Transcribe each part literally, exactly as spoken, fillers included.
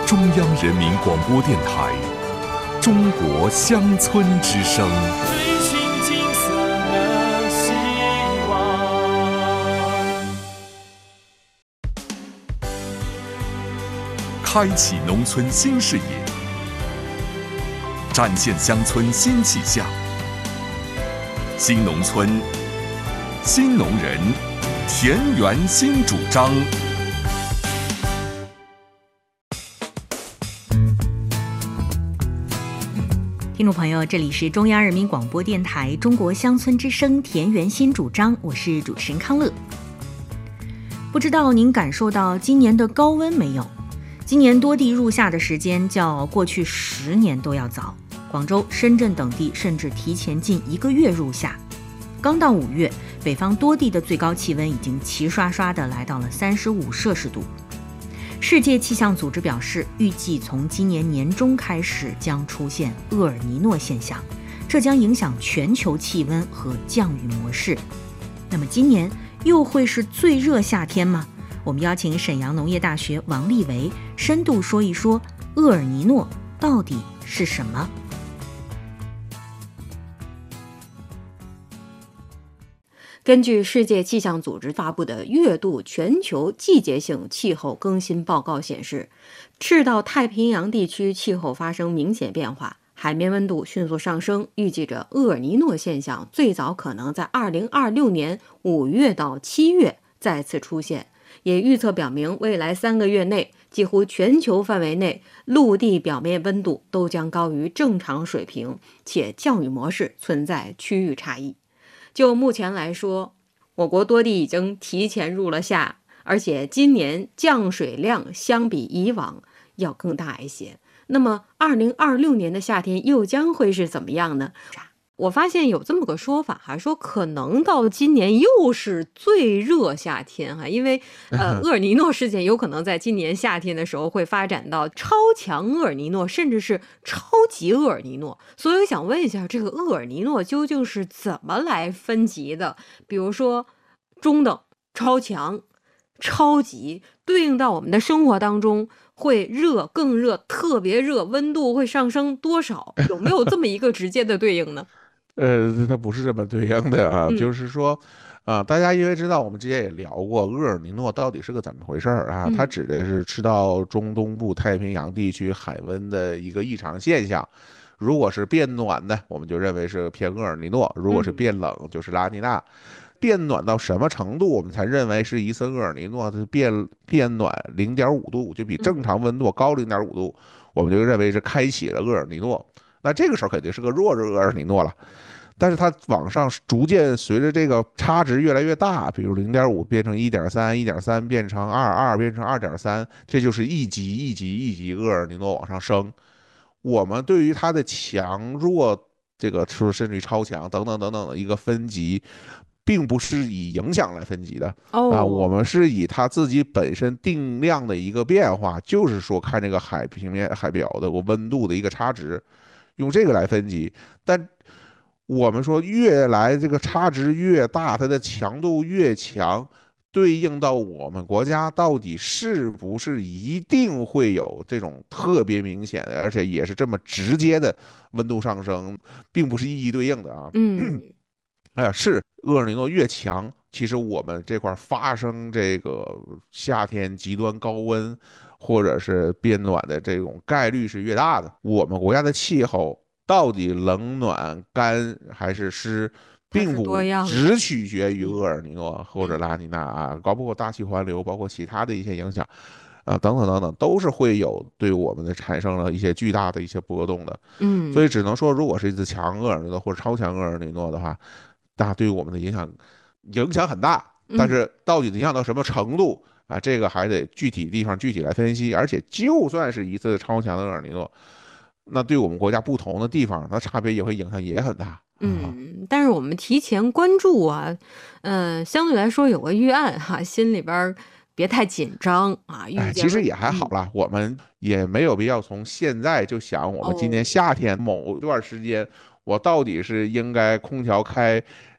中央人民广播电台中国乡村之声， 追寻金色的希望， 开启农村新视野，展现乡村新气象。新农村，新农人，田园新主张。 听众朋友，这里是中央人民广播电台中国乡村之声田园新主张，我是主持人康乐。不知道您感受到今年的高温没有？今年多地入夏的时间较过去十年都要早，广州、深圳等地甚至提前近一个月入夏。刚到五月，北方多地的最高气温已经齐刷刷地来到了三十五摄氏度。世界气象组织表示，预计从今年年中开始将出现厄尔尼诺现象，这将影响全球气温和降雨模式。那么今年又会是最热夏天吗？我们邀请沈阳农业大学王立维深度说一说厄尔尼诺到底是什么。 根据世界气象组织发布的月度全球季节性气候更新报告显示，赤道太平洋地区气候发生明显变化，海面温度迅速上升，预计着厄尔尼诺现象最早可能在二零二六年五月到七月再次出现。也预测表明，未来三个月内，几乎全球范围内陆地表面温度都将高于正常水平，且降雨模式存在区域差异。就目前来说，我国多地已经提前入了夏，而且今年降水量相比以往要更大一些。那么二零二六年的夏天又将会是怎么样呢？我发现有这么个说法哈，说可能到今年又是最热夏天哈，因为呃厄尔尼诺事件有可能在今年夏天的时候会发展到超强厄尔尼诺，甚至是超级厄尔尼诺。所以我想问一下，这个厄尔尼诺究竟是怎么来分级的？比如说中等、超强、超级，对应到我们的生活当中，会热、更热、特别热，温度会上升多少？有没有这么一个直接的对应呢？ 呃，它不是这么对应的啊， 嗯就是说，啊、大家因为知道我们之前也聊过厄尔尼诺到底是个怎么回事儿啊？ 嗯它指的是赤道中东部太平洋地区海温的一个异常现象。如果是变暖的，我们就认为是偏厄尔尼诺；如果是变冷，就是拉尼娜。变暖到什么程度，我们才认为是一次厄尔尼诺？它变变暖零点五度，就比正常温度高零点五度，我们就认为是开启了厄尔尼诺。那这个时候肯定是个弱热厄尔尼诺了。但是它往上逐渐随着这个差值越来越大，比如零点五变成一点三，一点三变成二，二变成二点三，这就是一级一级一级厄尔尼诺往上升。我们对于它的强弱，这个说甚至于超强等等等等的一个分级，并不是以影响来分级的哦啊，我们是以它自己本身定量的一个变化，就是说看这个海平面海表的温度的一个差值，用这个来分级。但我们说越来这个差值越大，它的强度越强，对应到我们国家到底是不是一定会有这种特别明显的，而且也是这么直接的温度上升，并不是一一对应的啊。 嗯， 哎呀，是厄尔尼诺越强，其实我们这块发生这个夏天极端高温或者是变暖的这种概率是越大的。我们国家的气候到底冷暖干还是湿，并不只取决于厄尔尼诺或者拉尼娜啊，包括大气环流，包括其他的一些影响啊，等等等等，都是会有对我们的产生了一些巨大的一些波动的。 嗯， 所以只能说，如果是一次强厄尔尼诺或者超强厄尔尼诺的话，那对我们的影响影响很大，但是到底影响到什么程度啊？这个还得具体地方具体来分析。而且就算是一次超强的厄尔尼诺，那对我们国家不同的地方，它差别也会影响也很大。 嗯，但是我们提前关注啊，嗯、呃，相对来说有个预案哈，心里边别太紧张啊。 哎，其实也还好啦，嗯、我们也没有必要从现在就想我们今年夏天某段时间，哦、我到底是应该空调开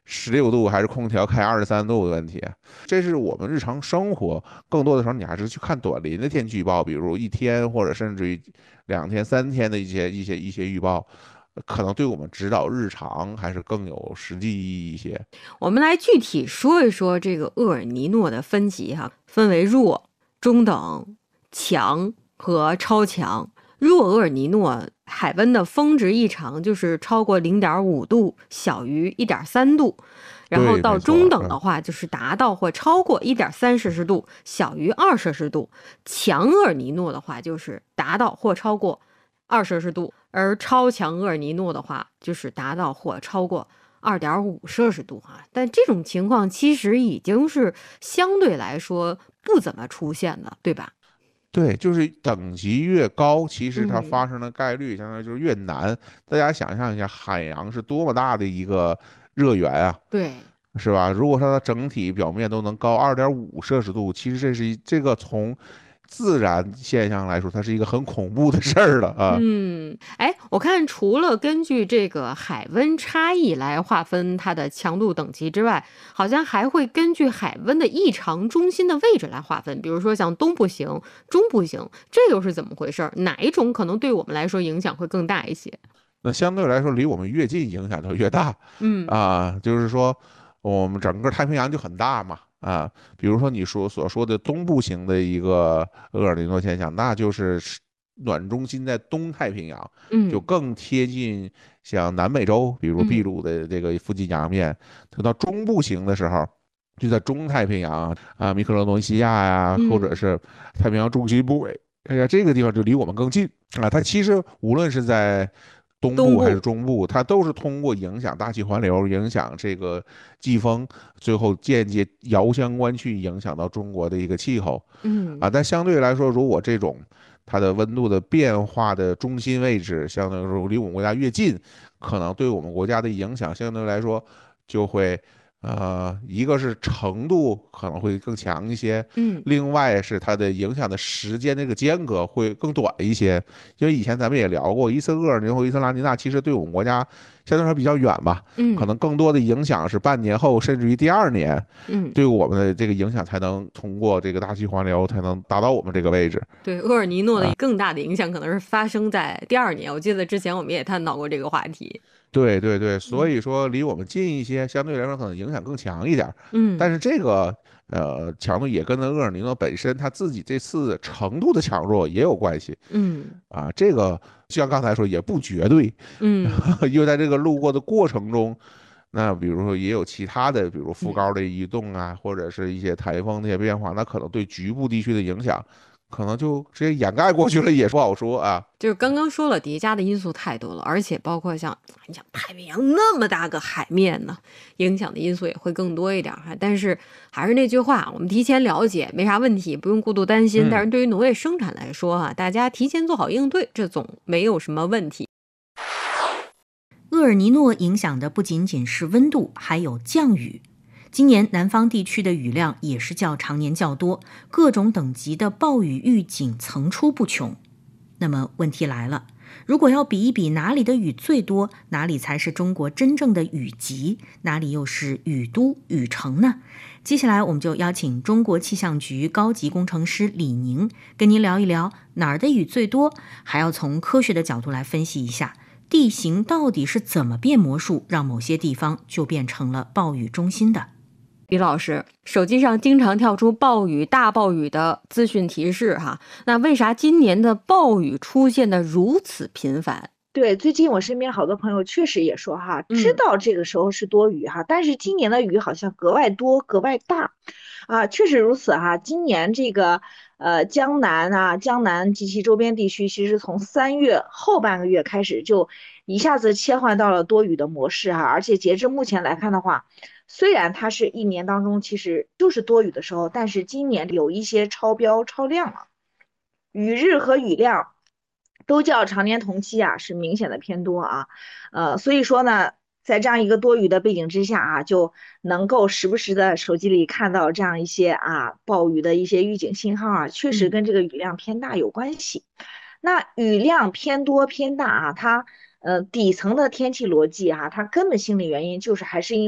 十六度还是空调开二十三度的问题。这是我们日常生活更多的时候，你还是去看短临的天气预报，比如一天或者甚至于两天、三天的一些一些一些预报，可能对我们指导日常还是更有实际意义一些。 我们来具体说一说这个厄尔尼诺的分级哈，分为弱、中等、强和超强。弱厄尔尼诺海温的峰值异常就是超过 零点五度，小于 一点三度。然后到中等的话，就是达到或超过 一点三摄氏度，小于二摄氏度。强厄尔尼诺的话，就是达到或超过二摄氏度，而超强厄尔尼诺的话，就是达到或超过 二点五摄氏度啊。但这种情况其实已经是相对来说不怎么出现的，对吧？ 对，就是等级越高，其实它发生的概率相当于就是越难。嗯、大家想象一下，海洋是多么大的一个热源啊， 对， 是吧？如果它的整体表面都能高 二点五摄氏度，其实这是一这个从自然现象来说，它是一个很恐怖的事儿了啊。 嗯，哎，我看除了根据这个海温差异来划分它的强度等级之外，好像还会根据海温的异常中心的位置来划分。比如说像东部型、中部型，这又是怎么回事？哪一种可能对我们来说影响会更大一些？ 那相对来说，离我们越近，影响就越大。 嗯啊，就是说我们整个太平洋就很大嘛。啊，比如说你说所说的东部型的一个厄尔尼诺现象，那就是暖中心在东太平洋， 嗯， 就更贴近像南美洲，比如秘鲁的这个附近洋面。等到中部型的时候，就在中太平洋啊，密克罗尼西亚呀、 嗯， 或者是太平洋中西部，哎呀，这个地方就离我们更近啊。它其实无论是在东部还是中部，它都是通过影响大气环流、影响这个季风，最后间接遥相关去影响到中国的一个气候。 嗯啊，但相对来说，如果这种它的温度的变化的中心位置，相对来说离我们国家越近，可能对我们国家的影响相对来说就会。呃，一个是程度可能会更强一些， 嗯， 另外是它的影响的时间这个间隔会更短一些。因为以前咱们也聊过，伊斯厄尔尼诺、伊斯拉尼娜其实对我们国家相对来说比较远吧， 嗯， 可能更多的影响是半年后，甚至于第二年， 嗯， 对我们的这个影响才能通过这个大气环流才能达到我们这个位置。 对，厄尔尼诺的更大的影响可能是发生在第二年。我记得之前我们也探讨过这个话题。 对对对，所以说离我们近一些，相对来说可能影响更强一点。 嗯， 但是这个呃强度也跟厄尔尼诺本身它自己这次程度的强弱也有关系。 嗯啊，这个就像刚才说也不绝对。 嗯， 因为在这个路过的过程中，那比如说也有其他的，比如副高的移动啊，或者是一些台风那些变化，那可能对局部地区的影响。可能就直接掩盖过去了，也不好说啊。 就是刚刚说了，叠加的因素太多了，而且包括像你想太平洋那么大个海面呢，影响的因素也会更多一点哈。但是还是那句话，我们提前了解没啥问题，不用过度担心。 嗯、 但是对于农业生产来说哈，大家提前做好应对，这总没有什么问题。 厄尔尼诺影响的不仅仅是温度，还有降雨。今年南方地区的雨量也是较常年较多，各种等级的暴雨预警层出不穷。那么问题来了，如果要比一比哪里的雨最多，哪里才是中国真正的雨集，哪里又是雨都雨城呢？接下来我们就邀请中国气象局高级工程师李宁跟您聊一聊哪儿的雨最多，还要从科学的角度来分析一下地形到底是怎么变魔术，让某些地方就变成了暴雨中心的。 李老师，手机上经常跳出暴雨、大暴雨的资讯提示哈，那为啥今年的暴雨出现的如此频繁？ 对，最近我身边好多朋友确实也说哈，知道这个时候是多雨哈，嗯、但是今年的雨好像格外多、格外大，啊，确实如此哈。今年这个呃江南啊、江南及其周边地区，其实从三月后半个月开始就一下子切换到了多雨的模式哈，而且截至目前来看的话。虽然它是一年当中其实就是多雨的时候，但是今年有一些超标超量了，雨日和雨量都较常年同期啊是明显的偏多啊，呃，所以说呢，在这样一个多雨的背景之下啊，就能够时不时的手机里看到这样一些啊暴雨的一些预警信号啊，确实跟这个雨量偏大有关系。嗯、那雨量偏多偏大啊，它呃底层的天气逻辑啊，它根本性的原因就是还是因为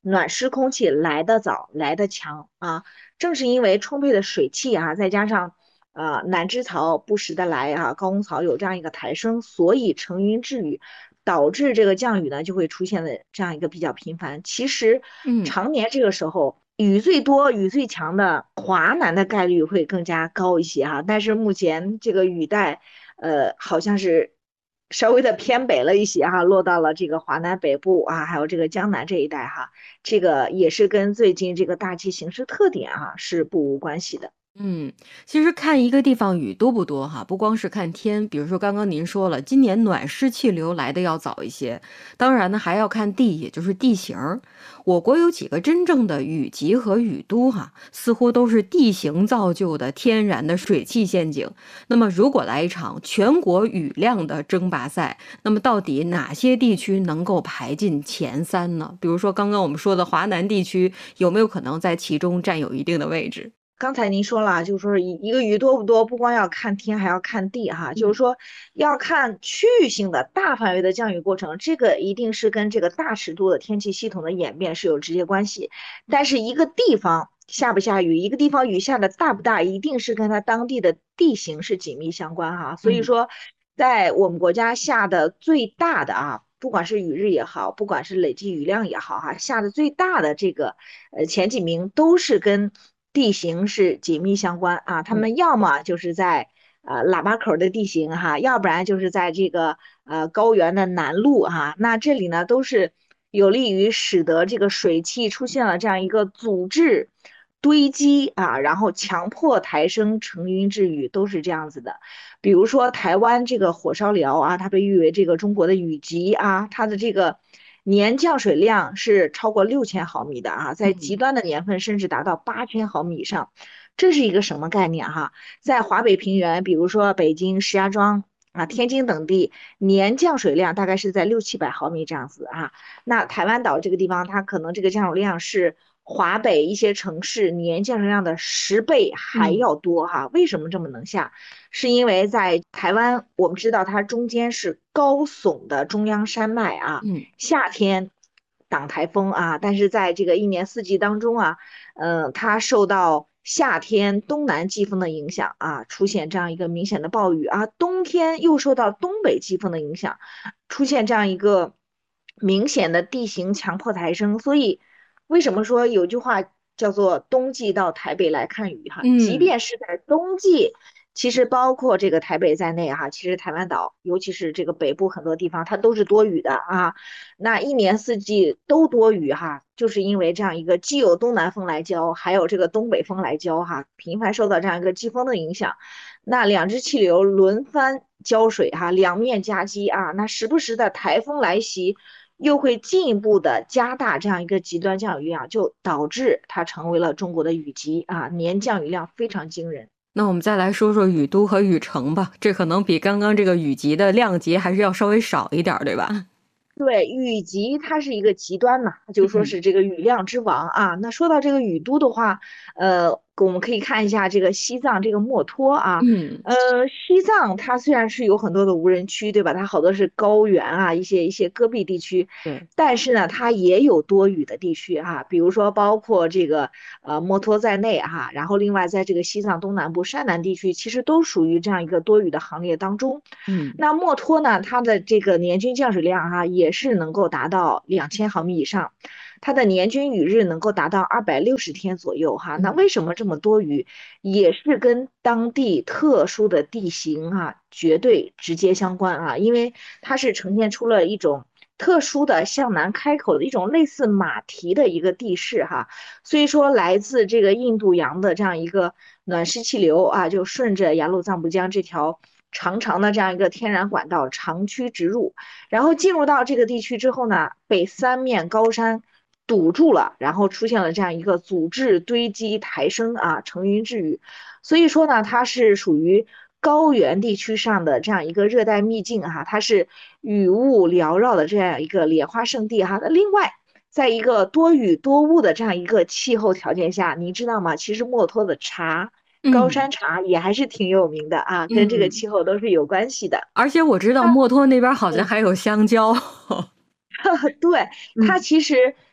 暖湿空气来得早，来得强啊。正是因为充沛的水汽啊，再加上呃南支槽不时的来啊，高空槽有这样一个抬升，所以成云致雨，导致这个降雨呢就会出现的这样一个比较频繁。其实嗯， 常年这个时候雨最多、雨最强的华南的概率会更加高一些哈，但是目前这个雨带呃好像是稍微的偏北了一些哈，落到了这个华南北部啊，还有这个江南这一带哈，这个也是跟最近这个大气形势特点啊是不无关系的。 嗯，其实看一个地方雨多不多哈，不光是看天，比如说刚刚您说了，今年暖湿气流来的要早一些，当然呢还要看地，也就是地形儿。我国有几个真正的雨集和雨都哈，似乎都是地形造就的天然的水汽陷阱。那么如果来一场全国雨量的争霸赛，那么到底哪些地区能够排进前三呢？比如说刚刚我们说的华南地区，有没有可能在其中占有一定的位置？ 刚才您说了，就是说一一个雨多不多，不光要看天，还要看地哈，就是嗯说要看区域性的大范围的降雨过程，这个一定是跟这个大尺度的天气系统的演变是有直接关系。但是一个地方下不下雨，一个地方雨下的大不大，一定是跟它当地的地形是紧密相关哈。所以嗯说，在我们国家下的最大的啊。不管是雨日也好，不管是累计雨量也好，哈，下的最大的这个呃前几名都是跟地形是紧密相关啊。他嗯们要么就是在呃喇叭口的地形哈，要不然就是在这个呃高原的南麓哈。那这里呢都是有利于使得这个水汽出现了这样一个阻滞堆积啊，然后强迫抬升成云致雨，都是这样子的。比如说台湾这个火烧寮啊，它被誉为这个中国的雨集啊，它的这个年降水量是超过六千毫米的啊，在极嗯端的年份甚至达到八千毫米以上。这是一个什么概念哈？在华北平原，比如说北京、石家庄啊、天津等地，年降水量大概是在六七百毫米这样子啊。那台湾岛这个地方，它可能这个降水量是华北一些城市年降水量的十倍还嗯要多哈。为什么这么能下？是因为在台湾，我们知道它中间是高耸的中央山脉啊， 嗯夏天挡台风啊，但是在这个一年四季当中啊，嗯、呃，它受到夏天东南季风的影响啊，出现这样一个明显的暴雨啊，冬天又受到东北季风的影响，出现这样一个明显的地形强迫抬升，所以为什么说有句话叫做冬季到台北来看雨哈？即嗯便是在冬季。其实包括这个台北在内哈，其实台湾岛，尤其是这个北部很多地方，它都是多雨的啊。那一年四季都多雨哈，就是因为这样一个既有东南风来浇，还有这个东北风来浇哈，频繁受到这样一个季风的影响。那两支气流轮番浇水哈，两面夹击啊，那时不时的台风来袭。又会进一步的加大这样一个极端降雨量，就导致它成为了中国的雨集啊，年降雨量非常惊人。 那我们再来说说雨都和雨城吧，这可能比刚刚这个雨集的量级还是要稍微少一点儿，对吧？ 对，雨集它是一个极端嘛，就说嗯是这个雨量之王啊。那说到这个雨都的话，呃，我们可以看一下这个西藏这个墨脱啊， 嗯， 呃，西藏它虽然是有很多的无人区，对吧？它好多是高原啊，一些一些戈壁地区， 对， 但是呢，它也有多雨的地区哈、比如说包括这个呃墨脱在内哈、然后另外在这个西藏东南部山南地区，其实都属于这样一个多雨的行列当中。 嗯那墨脱呢，它的这个年均降水量哈、也是能够达到两千毫米以上，它的年均雨日能够达到二百六十天左右哈、那嗯为什么这么多雨？也是跟当地特殊的地形啊，绝对直接相关啊，因为它是呈现出了一种特殊的向南开口的一种类似马蹄的一个地势哈，所以说来自这个印度洋的这样一个暖湿气流啊，就顺着雅鲁藏布江这条长长的这样一个天然管道长驱直入，然后进入到这个地区之后呢，被三面高山堵住了，然后出现了这样一个阻滞堆积抬升啊，成云致雨。所以说呢，它是属于高原地区上的这样一个热带秘境哈、它是雨雾缭绕的这样一个莲花圣地哈、那另外，在一个多雨多雾的这样一个气候条件下，你知道吗？其实墨脱的茶。高嗯山茶也还是挺有名的啊，跟这个嗯， 气候都是有关系的。 而且我知道墨脱那边好像还有香蕉。 对，它嗯其实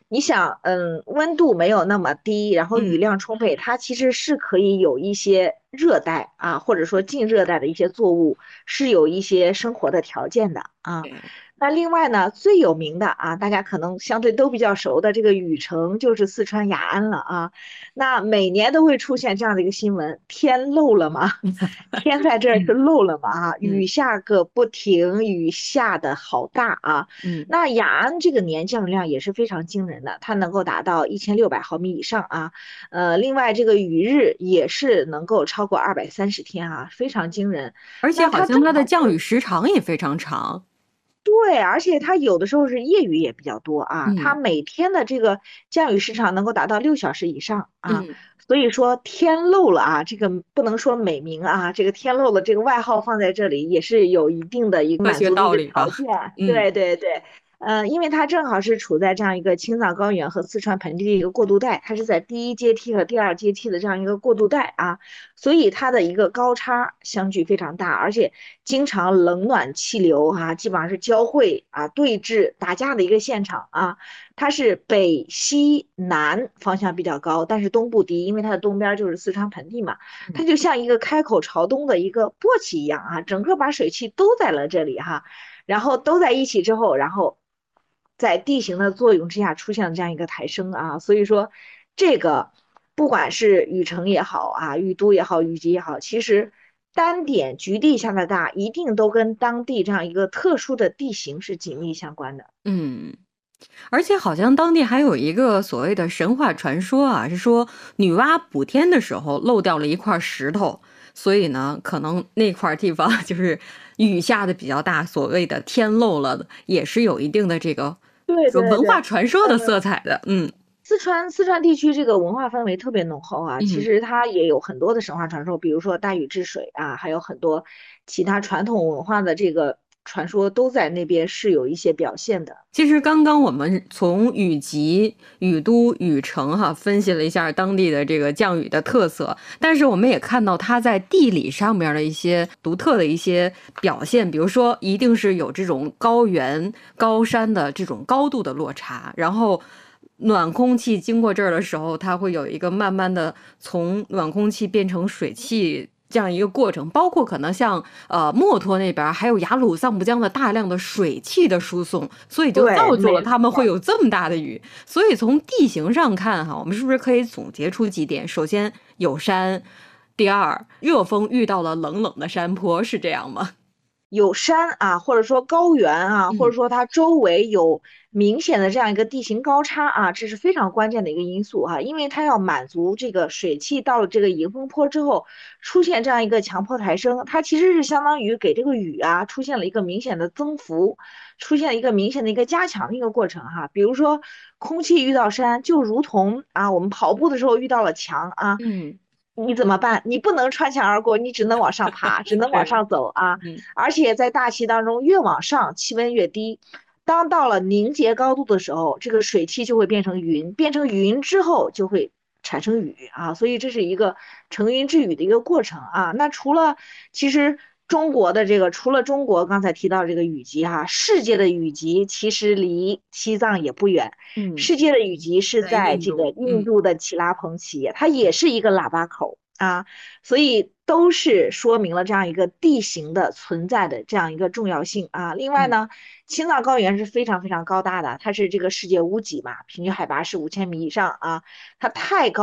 你想，嗯，温度没有那么低，然后雨嗯， 量充沛，它其实是可以有一些热带啊，或者说近热带的一些作物是有一些生活的条件的啊。 对， 那另外呢，最有名的啊，大家可能相对都比较熟的这个雨城，就是四川雅安了啊。那每年都会出现这样的一个新闻：天漏了吗？天在这儿是嗯漏了吗？啊， 嗯雨下个不停，雨下的好大啊。 嗯， 那雅安这个年降雨量也是非常惊人的，它能够达到一千六百毫米以上啊。呃，另外这个雨日也是能够超过二百三十天啊，非常惊人。 而且那它正好像它的好是降雨时长也非常长。 对，而且它有的时候是夜雨也比较多啊，它嗯每天的这个降雨时长能够达到六小时以上啊， 嗯， 所以说天漏了啊，这个不能说美名啊，这个天漏了这个外号放在这里也是有一定的一个科学满足的一个道理吧。 条件， 嗯对对对。呃，因为它正好是处在这样一个青藏高原和四川盆地的一个过渡带，它是在第一阶梯和第二阶梯的这样一个过渡带啊，所以它的一个高差相距非常大，而且经常冷暖气流啊，基本上是交汇啊、对峙、打架的一个现场啊。它是北西南方向比较高，但是东部低，因为它的东边就是四川盆地嘛，它就像一个开口朝东的一个簸箕一样啊，整个把水汽都在了这里哈，然后都在一起之后，然后在地形的作用之下出现了这样一个抬升啊，所以说这个不管是雨城也好啊，雨都也好，雨集也好，其实单点局地下的大，一定都跟当地这样一个特殊的地形是紧密相关的。 嗯。而且好像当地还有一个所谓的神话传说啊，是说女娲补天的时候漏掉了一块石头，所以呢，可能那块地方就是雨下的比较大，所谓的天漏了，也是有一定的这个对对对， 说文化传说的色彩的。嗯四川四川地区这个文化氛围特别浓厚啊，其嗯。 实它也有很多的神话传说，比如说大禹治水啊，还有很多其他传统文化的这个传说都在那边是有一些表现的。 其实刚刚我们从雨集、雨都、雨城哈分析了一下当地的这个降雨的特色，但是我们也看到它在地理上面的一些独特的一些表现，比如说一定是有这种高原、高山的这种高度的落差，然后暖空气经过这儿的时候，它会有一个慢慢的从暖空气变成水汽这样一个过程，包括可能像呃墨脱那边还有雅鲁藏布江的大量的水汽的输送，所以就对， 造就了没他们会错。 有这么大的雨。所以从地形上看哈，我们是不是可以总结出几点？首先有山，第二热风遇到了冷冷的山坡，是这样吗？ 有山啊，或者说高原啊，或者嗯说它周围有明显的这样一个地形高差啊，这是非常关键的一个因素哈、因为它要满足这个水汽到了这个迎风坡之后，出现这样一个强迫抬升，它其实是相当于给这个雨啊出现了一个明显的增幅，出现了一个明显的一个加强的一个过程哈、比如说空气遇到山，就如同啊我们跑步的时候遇到了墙啊， 嗯， 你怎么办？你不能穿墙而过，你只能往上爬，只能往对， 上走啊！ 嗯而且在大气当中，越往上气温越低，当到了凝结高度的时候，这个水汽就会变成云，变成云之后就会产生雨啊，所以这是一个成云致雨的一个过程啊。那除了其实中国的这个，除了中国刚才提到这个雨集哈、世界的雨集其实离西藏也不远。 嗯， 世界的雨集是在在这个印度，嗯印度的奇拉彭旗，它也是一个喇叭口啊，所以都是说明了这样一个地形的存在的这样一个重要性啊。另外嗯。 呢，青藏高原是非常非常高大的，它是这个世界屋脊嘛，平均海拔是五千米以上啊，它太高。